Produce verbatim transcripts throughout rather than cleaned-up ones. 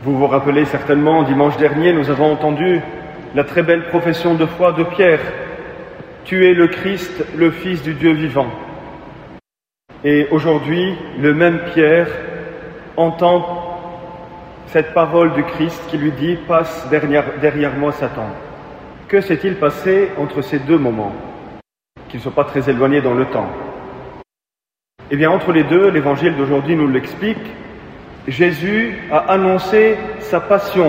Vous vous rappelez certainement, dimanche dernier, nous avons entendu la très belle profession de foi de Pierre. Tu es le Christ, le Fils du Dieu vivant. Et aujourd'hui, le même Pierre entend cette parole du Christ qui lui dit « Passe derrière, derrière moi, Satan ». Que s'est-il passé entre ces deux moments, qui ne sont pas très éloignés dans le temps? Eh bien, entre les deux, l'évangile d'aujourd'hui nous l'explique. Jésus a annoncé sa passion.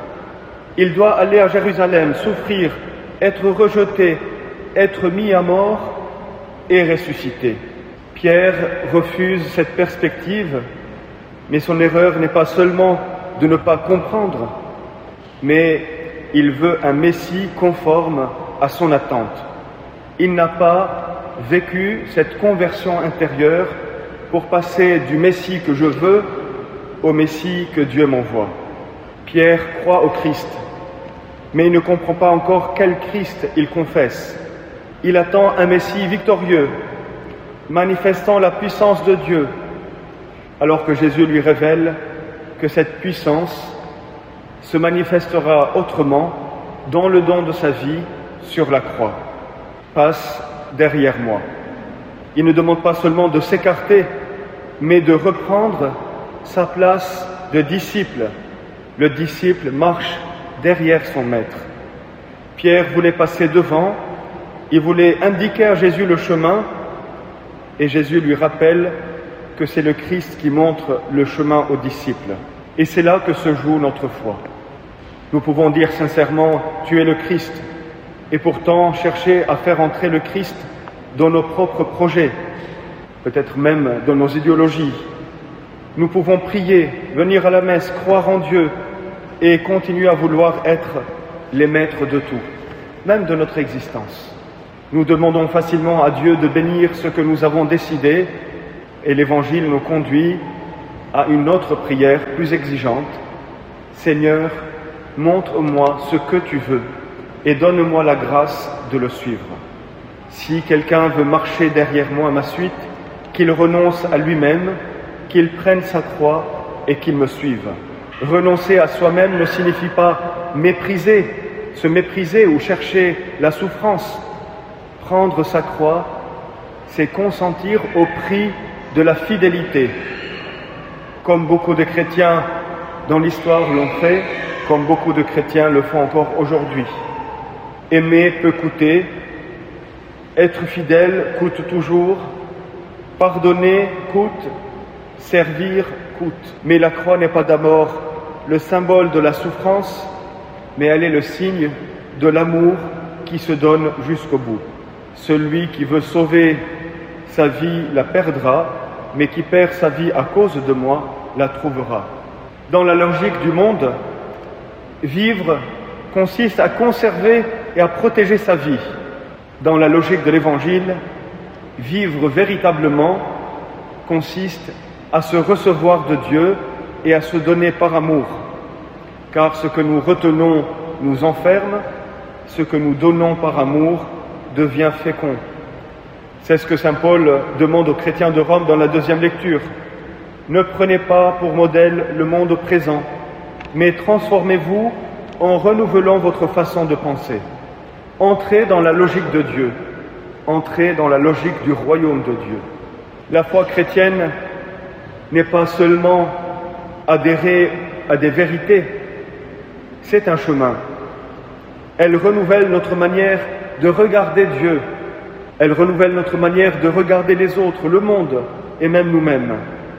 Il doit aller à Jérusalem, souffrir, être rejeté, être mis à mort et ressuscité. Pierre refuse cette perspective, mais son erreur n'est pas seulement de ne pas comprendre, mais il veut un Messie conforme à son attente. Il n'a pas vécu cette conversion intérieure pour passer du Messie que je veux au Messie que Dieu m'envoie. Pierre croit au Christ, mais il ne comprend pas encore quel Christ il confesse. Il attend un Messie victorieux, manifestant la puissance de Dieu, alors que Jésus lui révèle que cette puissance se manifestera autrement dans le don de sa vie sur la croix. Passe derrière moi. Il ne demande pas seulement de s'écarter, mais de reprendre sa place de disciple. Le disciple marche derrière son maître. Pierre voulait passer devant, il voulait indiquer à Jésus le chemin, et Jésus lui rappelle que c'est le Christ qui montre le chemin aux disciples. Et c'est là que se joue notre foi. Nous pouvons dire sincèrement « Tu es le Christ », et pourtant chercher à faire entrer le Christ dans nos propres projets, peut-être même dans nos idéologies. Nous pouvons prier, venir à la messe, croire en Dieu et continuer à vouloir être les maîtres de tout, même de notre existence. Nous demandons facilement à Dieu de bénir ce que nous avons décidé et l'Évangile nous conduit à une autre prière plus exigeante. Seigneur, montre-moi ce que tu veux et donne-moi la grâce de le suivre. Si quelqu'un veut marcher derrière moi à ma suite, qu'il renonce à lui-même, qu'il prenne sa croix et qu'il me suive. Renoncer à soi-même ne signifie pas mépriser, se mépriser ou chercher la souffrance. Prendre sa croix, c'est consentir au prix de la fidélité. Comme beaucoup de chrétiens dans l'histoire l'ont fait, comme beaucoup de chrétiens le font encore aujourd'hui. Aimer peut coûter, être fidèle coûte toujours, pardonner coûte, servir coûte. Mais la croix n'est pas d'abord le symbole de la souffrance, mais elle est le signe de l'amour qui se donne jusqu'au bout. Celui qui veut sauver sa vie la perdra, mais qui perd sa vie à cause de moi la trouvera. Dans la logique du monde, vivre consiste à conserver et à protéger sa vie. Dans la logique de l'Évangile, vivre véritablement consiste à se recevoir de Dieu et à se donner par amour. Car ce que nous retenons nous enferme, ce que nous donnons par amour devient fécond. C'est ce que saint Paul demande aux chrétiens de Rome dans la deuxième lecture. Ne prenez pas pour modèle le monde présent, mais transformez-vous en renouvelant votre façon de penser. Entrez dans la logique de Dieu, entrez dans la logique du royaume de Dieu. La foi chrétienne n'est pas seulement adhérer à des vérités, c'est un chemin. Elle renouvelle notre manière de regarder Dieu, elle renouvelle notre manière de regarder les autres, le monde et même nous-mêmes.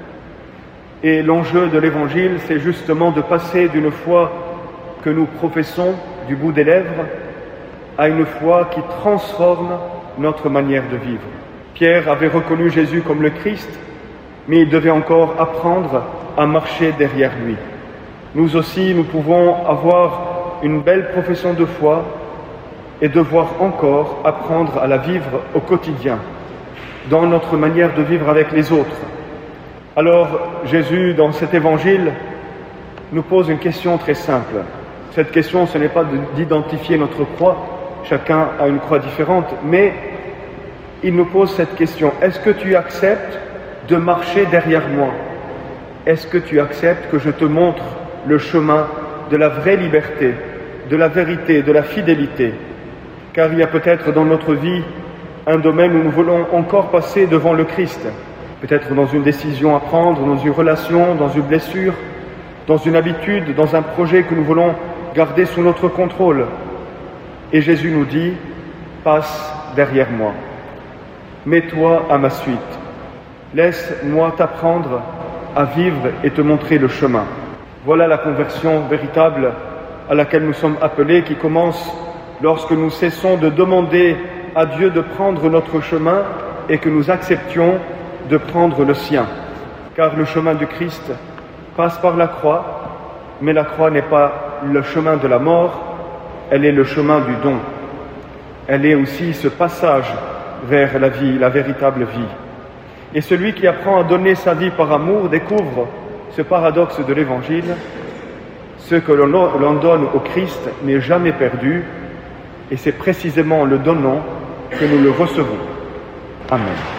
Et l'enjeu de l'Évangile, c'est justement de passer d'une foi que nous professons du bout des lèvres à une foi qui transforme notre manière de vivre. Pierre avait reconnu Jésus comme le Christ, mais il devait encore apprendre à marcher derrière lui. Nous aussi, nous pouvons avoir une belle profession de foi et devoir encore apprendre à la vivre au quotidien, dans notre manière de vivre avec les autres. Alors, Jésus, dans cet évangile, nous pose une question très simple. Cette question, ce n'est pas d'identifier notre croix, chacun a une croix différente, mais il nous pose cette question. Est-ce que tu acceptes de marcher derrière moi? Est-ce que tu acceptes que je te montre le chemin de la vraie liberté, de la vérité, de la fidélité. Car il y a peut-être dans notre vie un domaine où nous voulons encore passer devant le Christ, peut-être dans une décision à prendre, dans une relation, dans une blessure, dans une habitude, dans un projet que nous voulons garder sous notre contrôle. Et Jésus nous dit, passe derrière moi, mets-toi à ma suite, laisse-moi t'apprendre à vivre et te montrer le chemin. Voilà la conversion véritable à laquelle nous sommes appelés, qui commence lorsque nous cessons de demander à Dieu de prendre notre chemin et que nous acceptions de prendre le sien. Car le chemin du Christ passe par la croix, mais la croix n'est pas le chemin de la mort, elle est le chemin du don. Elle est aussi ce passage vers la vie, la véritable vie. Et celui qui apprend à donner sa vie par amour découvre ce paradoxe de l'Évangile. Ce que l'on donne au Christ n'est jamais perdu, et c'est précisément en le donnant que nous le recevons. Amen.